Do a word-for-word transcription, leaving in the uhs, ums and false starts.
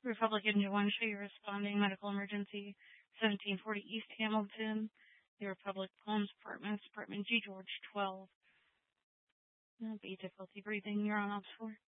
Republican one, show you responding medical emergency, seventeen forty East Hamilton. The Republic Homes Apartments, Apartment G, George twelve. That'll be difficulty breathing. You're on ops four.